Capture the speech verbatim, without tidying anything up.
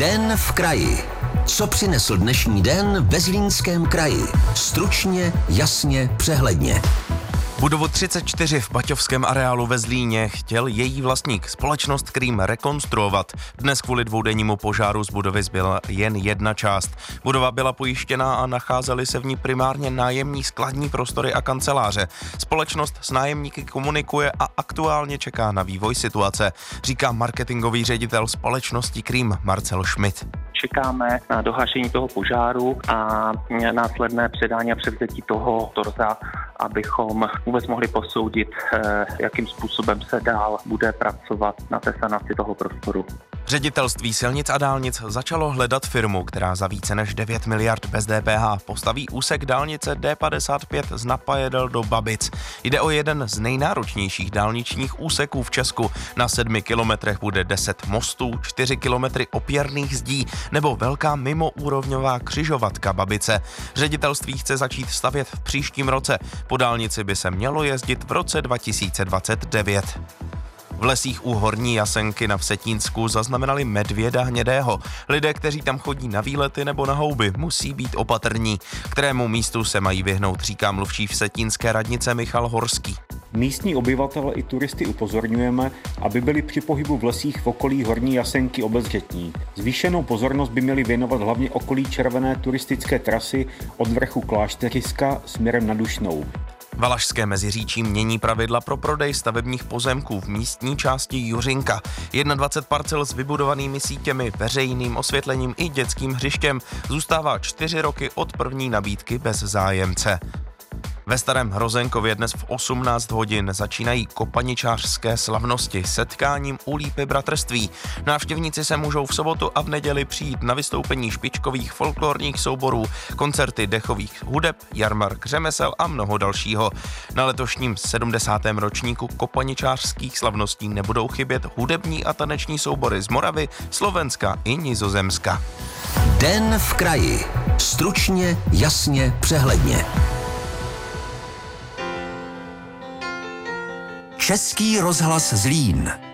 Den v kraji. Co přinesl dnešní den ve Zlínském kraji? Stručně, jasně, přehledně. Budovu třicet čtyři v Baťovském areálu ve Zlíně chtěl její vlastník společnost Cream rekonstruovat. Dnes kvůli dvoudennímu požáru z budovy zbyla jen jedna část. Budova byla pojištěná a nacházely se v ní primárně nájemní skladní prostory a kanceláře. Společnost s nájemníky komunikuje a aktuálně čeká na vývoj situace, říká marketingový ředitel společnosti Cream Marcel Schmidt. Čekáme na dohašení toho požáru a následné předání a převzetí toho torza, abychom vůbec mohli posoudit, jakým způsobem se dál bude pracovat na té sanaci toho prostoru. Ředitelství silnic a dálnic začalo hledat firmu, která za více než devět miliard bez D P H postaví úsek dálnice D padesát pět z Napajedel do Babic. Jde o jeden z nejnáročnějších dálničních úseků v Česku. Na sedmi kilometrech bude deset mostů, čtyři kilometry opěrných zdí nebo velká mimoúrovňová křižovatka Babice. Ředitelství chce začít stavět v příštím roce. Po dálnici by se mělo jezdit v roce dva tisíce dvacet devět. V lesích u Horní Jasenky na Vsetínsku zaznamenali medvěda hnědého. Lidé, kteří tam chodí na výlety nebo na houby, musí být opatrní. Kterému místu se mají vyhnout, říká mluvčí Vsetínské radnice Michal Horský. Místní obyvatele i turisty upozorňujeme, aby byli při pohybu v lesích v okolí Horní Jasenky obezřetní. Zvýšenou pozornost by měli věnovat hlavně okolí červené turistické trasy od vrchu Klášteriska směrem na Dušnou. Valašské Meziříčí mění pravidla pro prodej stavebních pozemků v místní části Juřinka. dvacet jedna parcel s vybudovanými sítěmi, veřejným osvětlením i dětským hřištěm zůstává čtyři roky od první nabídky bez zájemce. Ve Starém Hrozenkově dnes v osmnáct hodin začínají kopaničářské slavnosti setkáním u lípy bratrství. Návštěvníci se můžou v sobotu a v neděli přijít na vystoupení špičkových folklorních souborů, koncerty dechových hudeb, jarmark řemesel a mnoho dalšího. Na letošním sedmdesátém ročníku kopaničářských slavností nebudou chybět hudební a taneční soubory z Moravy, Slovenska i Nizozemska. Den v kraji. Stručně, jasně, přehledně. Český rozhlas Zlín.